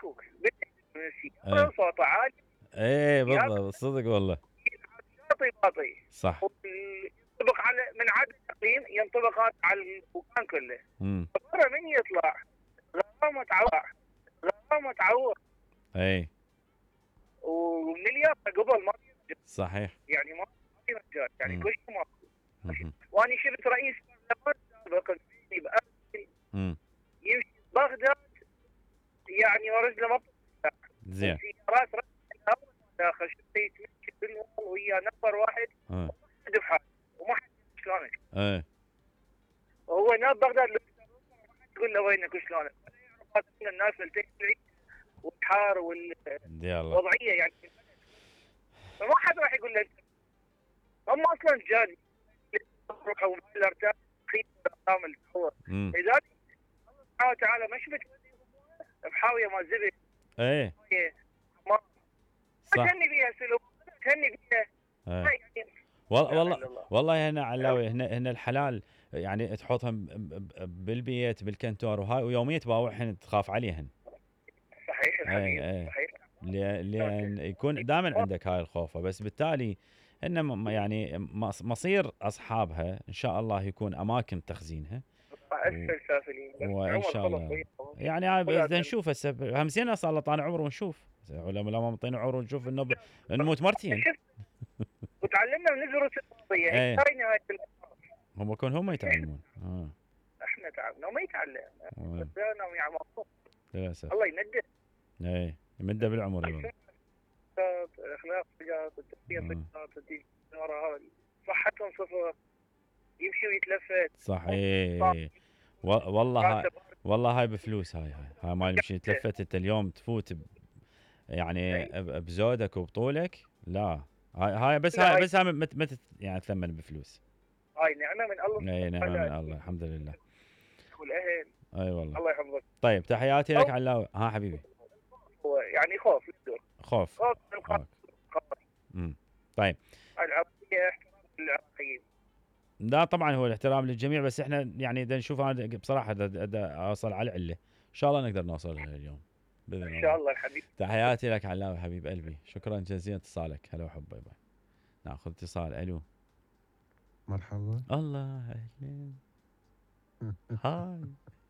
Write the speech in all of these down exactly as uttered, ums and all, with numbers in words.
كركوك ايه السياره صوته عالي. ايه يا بالضبط، صدق والله. شاطي باطي. صح. ينطبق على من عدد الاقليم ينطبق هذا على المكان كله. امم برا من يطلع غرامه تعور، غرامه تعور اي ومليار قبل ما ينجح. صحيح. يعني ما في مجال، يعني امم كل شيء ما. امم وانا شفت رئيس برلمان سابق بأمريكا امم يمشي بغداد يعني ورجله ما زين. سيارات رجله داخل شفته يتمشي بالوال ويا نفر واحد اه دفعه وما حد شلونك. ايه وهو ناب بغداد تقول له وينك وشلونك. الناس التكنيك والحار يلا والوضعيه يعني فما حد راح يقول له انت. هم اصلا جاني روحوا بالارتاح خير كامل هو امم لذلك الله سبحانه وتعالى ما شفت بحاويه ما زبد. ايه ما صح. تهني بيها سلوك تهني بيها. ايه يعني والله لا والله اله الا الله. والله هنا علاوي، هنا هنا الحلال يعني تحطهم ب- ب- بالبيت بالكنتور وهاي، ويوميا تباوعهن تخاف عليهن. صحيح الحبيب ايه ايه صحيح. لأ- لان يكون دائما عندك هاي الخوفه، بس بالتالي ان م- يعني مص- مصير اصحابها ان شاء الله يكون اماكن تخزينها. و- اسفل سافلين بس وان عمر شاء خلص الله وياهم. يعني هاي بدنا اولادنا نشوف هسه هم زين صار له طالع عمره ونشوف لما لما معطينا عمره ونشوف انه ب- نموت مرتين. شفت وتعلمنا من الدروس الماضيه هي ايه هاي نهايه الامر. هم يكون هم بس احنا يتعلمون. اه احنا تعبنا وما يتعلم. آه، بس انا يعني مبسوط. للاسف. الله ينجح. ايه يمده بالعمر يقول. اخلاق رجال التربيه آه. صفات الدين من وراء هذه صحتهم صفر يمشي ويتلفت. صحيح. و- والله هاي والله هاي بفلوس، هاي هاي هاي ما يمشي تلفت انت اليوم تفوت ب- يعني ب- بزودك وبطولك. لا هاي هاي بس لا، هاي هاي- بس هاي مت مت تيعني تثمن بفلوس. هاي نعمه من الله اي نعمة سبحانه من الله الحمد لله. والاهل. اي والله. الله يحفظك. طيب تحياتي لك علاوي. ها حبيبي. هو يعني خوف يصير خوف. خوف من الخوف. خوف. امم طيب. العربيه احترام للعراقيين. لا طبعا هو الاحترام للجميع، بس احنا يعني بدنا نشوف. انا بصراحه دا- دا- دا اوصل على العله ان شاء الله نقدر نوصل لها اليوم باذن ان الله. شاء الله الحبيب. تحياتي لك علاوي حبيب قلبي، شكرا جزيلا اتصالك. هلا وحب. باي باي. ناخذ اتصال. الو. مرحبا. الله اهلين. هاي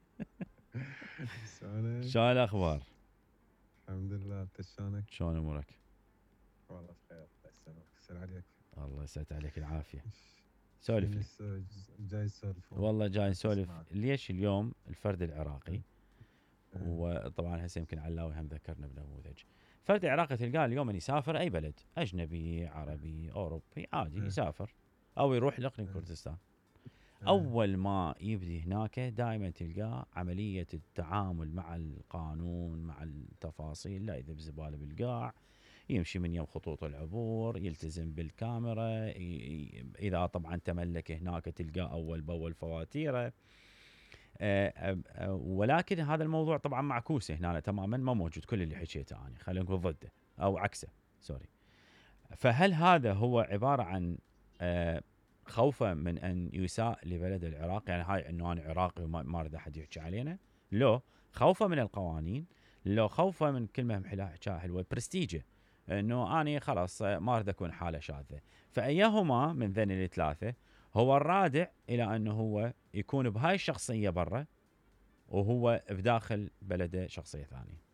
شلونك؟ شلون الاخبار؟ الحمد لله، انت شلونك؟ شلون امورك؟ والله بخير الله يسلمك، يسلم عليك. الله يسعد عليك العافيه. سولف لي. لي. جاي نسولف. والله جاي نسولف اسمعك. ليش اليوم الفرد العراقي، إيه. وطبعا هسه يمكن علاوي هم ذكرنا بنموذج فرد العراقي تلقاه اليوم ان يسافر اي بلد اجنبي عربي اوروبي عادي إيه. يسافر او يروح لاقليم إيه. كردستان. إيه. اول ما يبدي هناك دائما تلقاه عمليه التعامل مع القانون مع التفاصيل، لا اذا بزباله بالقاع يمشي من يم خطوط العبور، يلتزم بالكاميرا، ي- ي- اذا طبعا تملك هناك تلقاه اول باول فواتيره. آه، آه، آه، ولكن هذا الموضوع طبعا معكوس هنا تماما، ما موجود كل اللي حكيته انا، خلينا نقول ضده او عكسه سوري. فهل هذا هو عباره عن آه، خوفه من ان يساء لبلد العراق، يعني هاي انه انا عراقي وما ما اريد احد يحكي علينا؟ لو خوفه من القوانين، لو خوفه من كلمه محلاها حكاها حلوه برستيجه، انه اني خلاص آه، ما اريد اكون حاله شاذه. فايهما من ذن الثلاثه هو الرادع الى انه هو يكون بهاي الشخصيه برا وهو بداخل بلده شخصيه ثانيه؟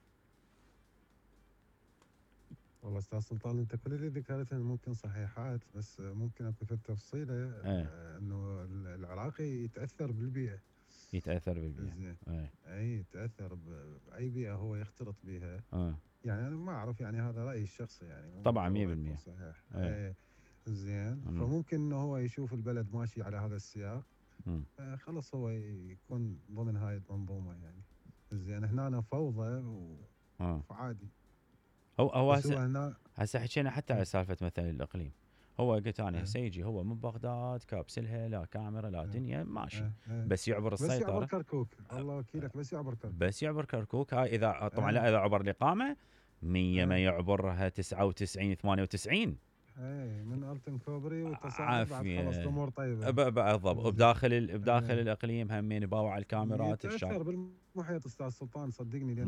والله استاذ سلطان، انت كل اللي ذكرته ممكن صحيحات، بس ممكن اكو في تفصيله. ايه. آه، انه العراقي يتاثر بالبيئه. يتاثر بالبيئه. زين. ايه. اي يتاثر ب- باي بيئه هو يختلط بها. اه يعني انا ما اعرف، يعني هذا رايي الشخصي، يعني مو طبعا بالضرورة مية يكون بالمية. صحيح. ايه. اي زين. مم. فممكن انه هو يشوف البلد ماشي على هذا السياق، مم. آه، خلص هو يكون ضمن هاي المنظومه يعني. زين. هنا فوضى و- اه وعادي. هو هو بس هو هسه هنا هسه حكينا حتى على سالفه مثلا الاقليم. هو قلت انا إيه. هسه يجي هو من بغداد كابسلها، لا كاميرا لا إيه. دنيا ماشي، إيه. إيه. بس يعبر بس يعبر السيطره. كركوك، الله وكيلك، بس يعبر كركوك. بس يعبر كركوك. هاي اذا طبعا إيه. لا اذا عبر الاقامه مية ما إيه. يعبرها تسعة وتسعين ثمانية وتسعين. ايه، من التن كوبري وتصاعد بعد عافيه. خلص الامور طيبه. ب- بالضبط. زين. وبداخل ال- بداخل إيه. الاقليم همين باوع الكاميرات يتاثر الشارع. بالمحيط استاذ سلطان، صدقني، لان